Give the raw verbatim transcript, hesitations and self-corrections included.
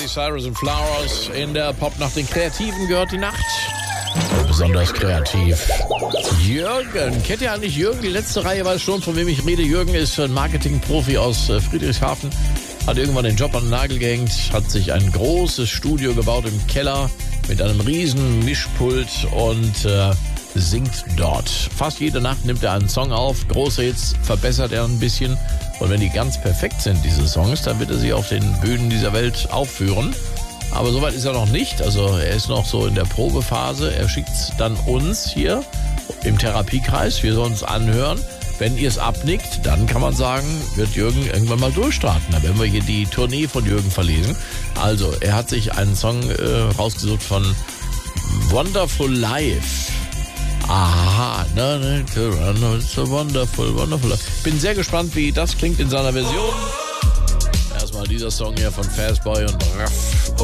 Cyrus and Flowers. In der Pop nach den Kreativen gehört die Nacht. Besonders kreativ. Jürgen. Kennt ihr eigentlich Jürgen? Die letzte Reihe weiß schon, von wem ich rede. Jürgen ist ein Marketingprofi aus Friedrichshafen. Hat irgendwann den Job an den Nagel gehängt. Hat sich ein großes Studio gebaut im Keller mit einem riesen Mischpult und äh, singt dort. Fast jede Nacht nimmt er einen Song auf. Große Hits verbessert er ein bisschen. Und wenn die ganz perfekt sind, diese Songs, dann wird er sie auf den Bühnen dieser Welt aufführen. Aber soweit ist er noch nicht. Also er ist noch so in der Probephase. Er schickt es dann uns hier im Therapiekreis. Wir sollen es anhören. Wenn ihr es abnickt, dann kann man sagen, wird Jürgen irgendwann mal durchstarten. Da werden wir hier die Tournee von Jürgen verlesen. Also er hat sich einen Song äh, rausgesucht von Wonderful Life. Aha, no, no, it's so wonderful, wonderful. Bin sehr gespannt, wie das klingt in seiner Version. Erstmal dieser Song hier von Fastboy und Raff.